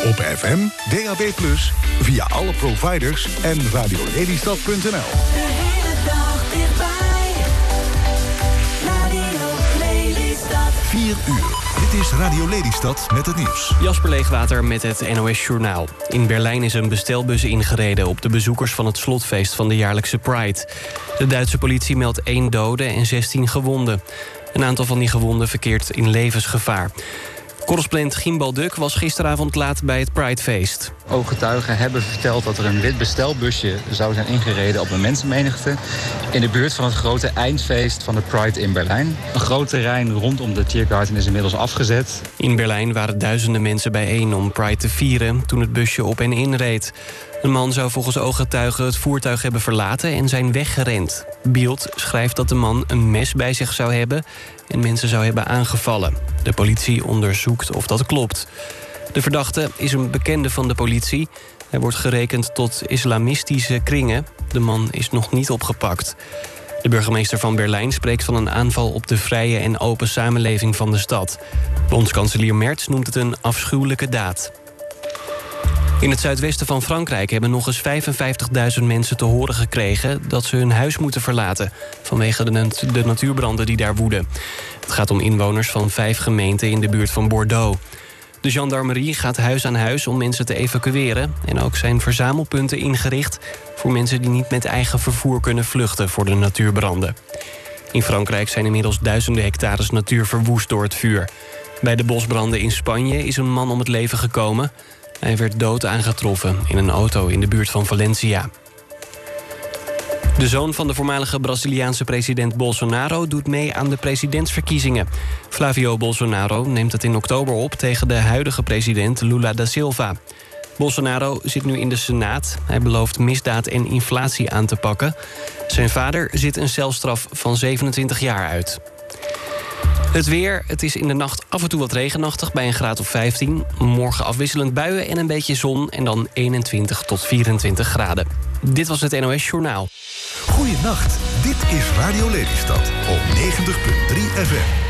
Op FM, DAB+, via alle providers en radiolelystad.nl. De hele dag dichtbij. Radio Lelystad. 4 uur. Dit is Radio Lelystad met het nieuws. Jasper Leegwater met het NOS Journaal. In Berlijn is een bestelbus ingereden op de bezoekers van het slotfeest van de jaarlijkse Pride. De Duitse politie meldt 1 dode en 16 gewonden. Een aantal van die gewonden verkeert in levensgevaar. Correspondent Gimbal Duk was gisteravond laat bij het Pridefeest. Ooggetuigen hebben verteld dat er een wit bestelbusje zou zijn ingereden op een mensenmenigte in de buurt van het grote eindfeest van de Pride in Berlijn. Een groot terrein rondom de Tiergarten is inmiddels afgezet. In Berlijn waren duizenden mensen bijeen om Pride te vieren toen het busje op en in reed. Een man zou volgens ooggetuigen het voertuig hebben verlaten en zijn weggerend. Bild schrijft dat de man een mes bij zich zou hebben en mensen zou hebben aangevallen. De politie onderzoekt of dat klopt. De verdachte is een bekende van de politie. Hij wordt gerekend tot islamistische kringen. De man is nog niet opgepakt. De burgemeester van Berlijn spreekt van een aanval op de vrije en open samenleving van de stad. Bondskanselier Merz noemt het een afschuwelijke daad. In het zuidwesten van Frankrijk hebben nog eens 55.000 mensen te horen gekregen dat ze hun huis moeten verlaten vanwege de natuurbranden die daar woeden. Het gaat om inwoners van 5 gemeenten in de buurt van Bordeaux. De gendarmerie gaat huis aan huis om mensen te evacueren en ook zijn verzamelpunten ingericht voor mensen die niet met eigen vervoer kunnen vluchten voor de natuurbranden. In Frankrijk zijn inmiddels duizenden hectares natuur verwoest door het vuur. Bij de bosbranden in Spanje is een man om het leven gekomen. Hij werd dood aangetroffen in een auto in de buurt van Valencia. De zoon van de voormalige Braziliaanse president Bolsonaro doet mee aan de presidentsverkiezingen. Flavio Bolsonaro neemt het in oktober op tegen de huidige president Lula da Silva. Bolsonaro zit nu in de Senaat. Hij belooft misdaad en inflatie aan te pakken. Zijn vader zit een celstraf van 27 jaar uit. Het weer, het is in de nacht af en toe wat regenachtig bij een graad of 15. Morgen afwisselend buien en een beetje zon en dan 21 tot 24 graden. Dit was het NOS Journaal. Goeienacht, dit is Radio Lelystad op 90.3 FM.